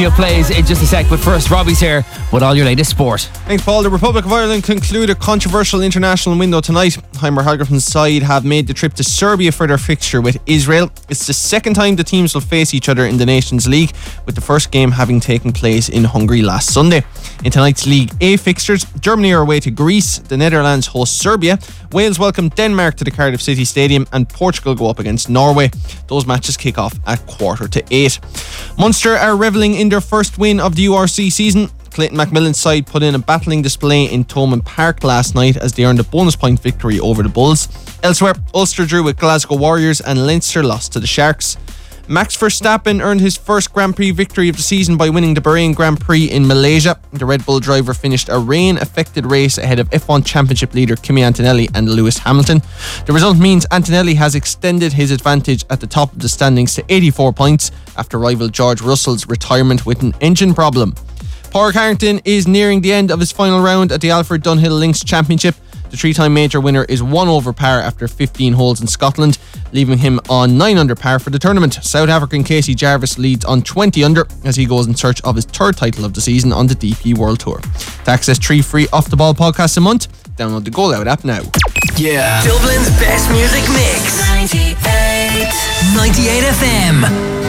Plays in just a sec, but first Robbie's here with all your latest sport. Thanks, Paul. The Republic of Ireland conclude a controversial international window tonight. Heimer Hallgrímsson's side have made the trip to Serbia for their fixture with Israel. It's the second time the teams will face each other in the Nations League, with the first game having taken place in Hungary last Sunday. In tonight's League A fixtures, Germany are away to Greece, the Netherlands host Serbia, Wales welcome Denmark to the Cardiff City Stadium, and Portugal go up against Norway. Those matches kick off at 7:45. Munster are revelling in their first win of the URC season. Clayton Macmillan's side put in a battling display in Thomond Park last night as they earned a bonus point victory over the Bulls. Elsewhere, Ulster drew with Glasgow Warriors and Leinster lost to the Sharks. Max Verstappen earned his first Grand Prix victory of the season by winning the Bahrain Grand Prix in Malaysia. The Red Bull driver finished a rain-affected race ahead of F1 Championship leader Kimi Antonelli and Lewis Hamilton. The result means Antonelli has extended his advantage at the top of the standings to 84 points after rival George Russell's retirement with an engine problem. Padraig Harrington is nearing the end of his final round at the Alfred Dunhill Links Championship. The three-time major winner is 1 over par after 15 holes in Scotland, leaving him on 9 under par for the tournament. South African Casey Jarvis leads on 20 under as he goes in search of his third title of the season on the DP World Tour. To access 3 free Off The Ball podcasts a month, download the Goal Out app now. Yeah. Dublin's best music mix. 98 FM.